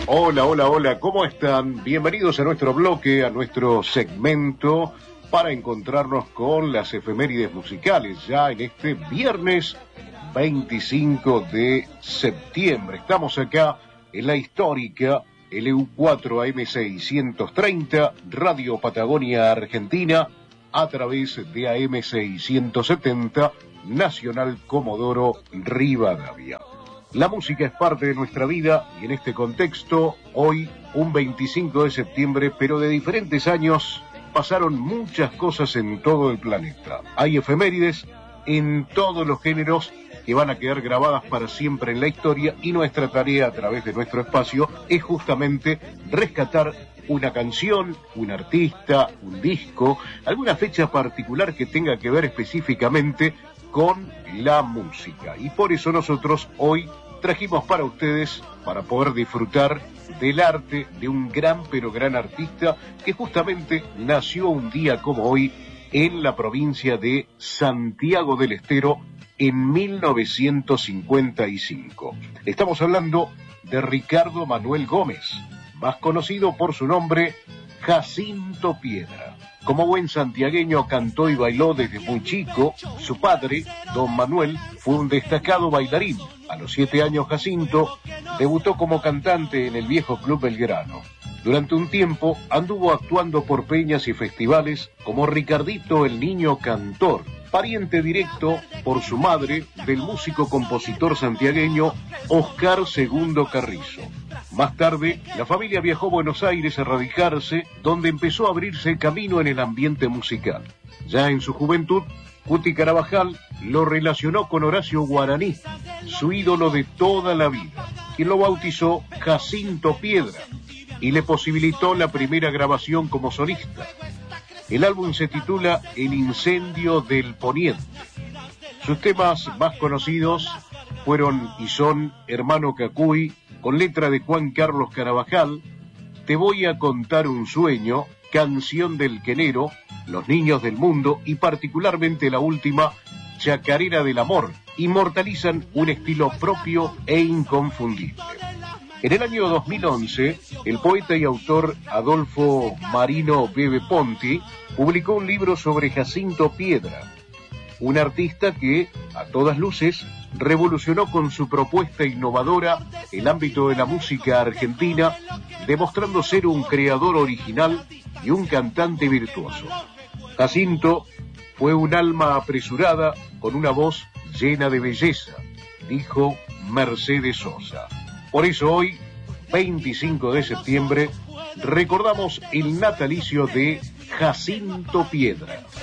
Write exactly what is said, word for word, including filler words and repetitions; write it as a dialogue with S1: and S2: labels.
S1: Hola, hola, hola, ¿cómo están? Bienvenidos a nuestro bloque, a nuestro segmento para encontrarnos con las efemérides musicales ya en este viernes veinticinco de septiembre. Estamos acá en la histórica L U cuatro A M seiscientos treinta, Radio Patagonia Argentina, a través de A M seiscientos setenta, Nacional Comodoro Rivadavia. La música es parte de nuestra vida y en este contexto, hoy, un veinticinco de septiembre, pero de diferentes años, pasaron muchas cosas en todo el planeta. Hay efemérides en todos los géneros que van a quedar grabadas para siempre en la historia, y nuestra tarea a través de nuestro espacio es justamente rescatar una canción, un artista, un disco, alguna fecha particular que tenga que ver específicamente con la música. Y por eso nosotros hoy trajimos para ustedes, para poder disfrutar del arte de un gran pero gran artista que justamente nació un día como hoy en la provincia de Santiago del Estero en mil novecientos cincuenta y cinco. Estamos hablando de Ricardo Manuel Gómez, más conocido por su nombre Jacinto Piedra. Como buen santiagueño cantó y bailó desde muy chico. Su padre, don Manuel, fue un destacado bailarín. A los siete años Jacinto debutó como cantante en el viejo Club Belgrano. Durante un tiempo anduvo actuando por peñas y festivales como Ricardito el Niño Cantor, pariente directo por su madre del músico compositor santiagueño Oscar Segundo Carrizo. Más tarde, la familia viajó a Buenos Aires a radicarse, donde empezó a abrirse camino en el ambiente musical. Ya en su juventud, Cuti Carabajal lo relacionó con Horacio Guaraní, su ídolo de toda la vida, quien lo bautizó Jacinto Piedra y le posibilitó la primera grabación como solista. El álbum se titula El Incendio del Poniente. Sus temas más conocidos fueron y son Hermano Cacuy, con letra de Juan Carlos Carabajal, Te voy a contar un sueño, Canción del Quenero, Los Niños del Mundo y particularmente la última, Chacarera del Amor, inmortalizan un estilo propio e inconfundible. En el año dos mil once, el poeta y autor Adolfo Marino Bebe Ponti publicó un libro sobre Jacinto Piedra, un artista que, a todas luces, revolucionó con su propuesta innovadora el ámbito de la música argentina, demostrando ser un creador original y un cantante virtuoso. Jacinto fue un alma apresurada con una voz llena de belleza, dijo Mercedes Sosa. Por eso hoy, veinticinco de septiembre, recordamos el natalicio de Jacinto Piedra.